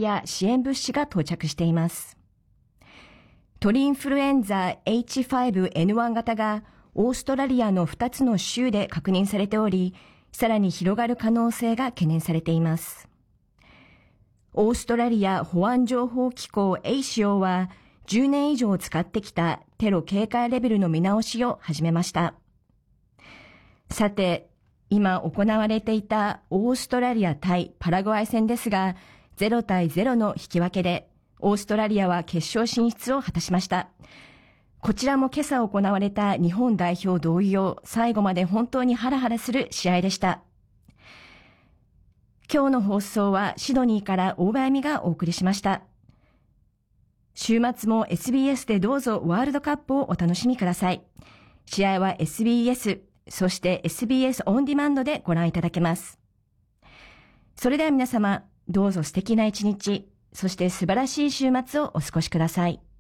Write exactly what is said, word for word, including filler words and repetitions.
剤や支援物資が到着しています。鳥インフルエンザ エイチファイブエヌワン 型がオーストラリアのふたつの州で確認されており、さらに広がる可能性が懸念されています。オーストラリア保安情報機構 エーシーオー はじゅうねん以上使ってきたテロ警戒レベルの見直しを始めました。さて、今行われていたオーストラリア対パラグアイ戦ですが、ゼロたいゼロの引き分けで、オーストラリアは決勝進出を果たしました。こちらも今朝行われた日本代表同様、最後まで本当にハラハラする試合でした。今日の放送はシドニーから大場恵美がお送りしました。週末も エスビーエス でどうぞワールドカップをお楽しみください。試合は エスビーエス、そして エスビーエス オンディマンドでご覧いただけます。それでは皆様、どうぞ素敵な一日、そして素晴らしい週末をお過ごしください。